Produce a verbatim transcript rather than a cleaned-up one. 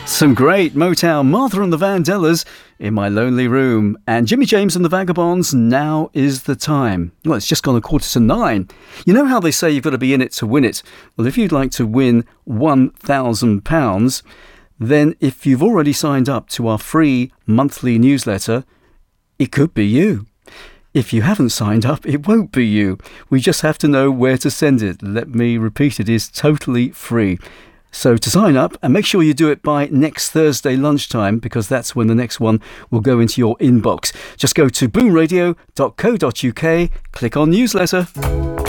Some great Motown, Martha and the Vandellas, In My Lonely Room, and Jimmy James and the Vagabonds, Now Is the Time. Well, it's just gone a quarter to nine. You know how they say you've got to be in it to win it? Well, if you'd like to win one thousand pounds, then if you've already signed up to our free monthly newsletter, it could be you. If you haven't signed up, it won't be you. We just have to know where to send it. Let me repeat, it is totally free. So to sign up, and make sure you do it by next Thursday lunchtime, because that's when the next one will go into your inbox. Just go to boom radio dot co dot uk, click on newsletter.